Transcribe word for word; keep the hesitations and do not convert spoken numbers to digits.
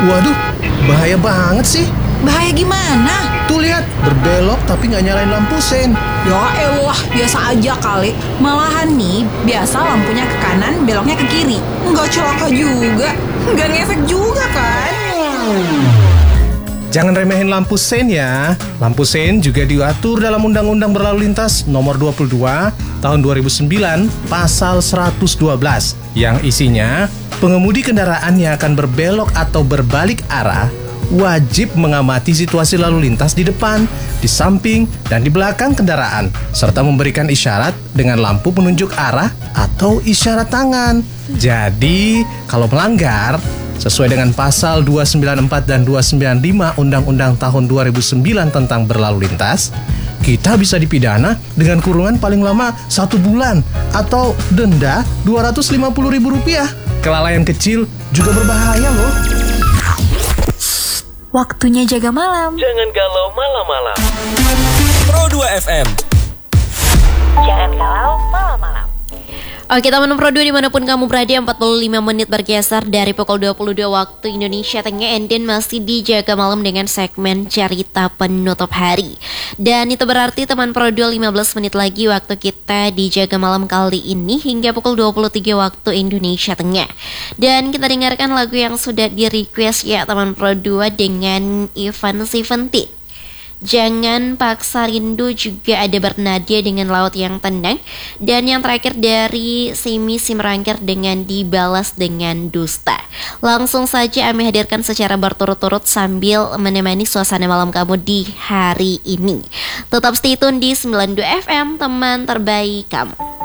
Waduh, bahaya banget sih. Bahaya gimana? Tuh lihat, berbelok tapi nggak nyalain lampu sen. Ya elah, biasa aja kali. Malahan nih, biasa lampunya ke kanan, beloknya ke kiri. Nggak celaka juga, nggak ngefek juga kan? Jangan remehin lampu sen ya. Lampu sen juga diatur dalam Undang-Undang Berlalu Lintas Nomor dua puluh dua Tahun dua ribu sembilan, Pasal seratus dua belas, yang isinya pengemudi kendaraan yang akan berbelok atau berbalik arah wajib mengamati situasi lalu lintas di depan, di samping, dan di belakang kendaraan, serta memberikan isyarat dengan lampu penunjuk arah atau isyarat tangan. Jadi, kalau melanggar, sesuai dengan pasal dua ratus sembilan puluh empat dan dua ratus sembilan puluh lima Undang-Undang tahun dua ribu sembilan tentang berlalu lintas, kita bisa dipidana dengan kurungan paling lama satu bulan atau denda dua ratus lima puluh ribu rupiah. Kelalaian kecil juga berbahaya loh. Waktunya jaga malam. Jangan galau malam-malam. Pro dua F M. Jangan galau malam-malam. Oke, teman Pro dua dimanapun kamu berada, empat puluh lima menit bergeser dari pukul dua puluh dua waktu Indonesia Tengah. Enden masih dijaga malam dengan segmen cerita penutup hari. Dan itu berarti teman Pro dua lima belas menit lagi waktu kita dijaga malam kali ini hingga pukul dua puluh tiga waktu Indonesia Tengah. Dan kita dengarkan lagu yang sudah di request ya teman Pro dua dengan Ivan Seventeen. Jangan Paksa Rindu, juga ada Bernadya dengan Laut yang Tenang. Dan yang terakhir dari Semi Simrangkir dengan Dibalas dengan Dusta. Langsung saja kami hadirkan secara berturut-turut sambil menemani suasana malam kamu di hari ini. Tetap stay tune di sembilan puluh dua F M, teman terbaik kamu.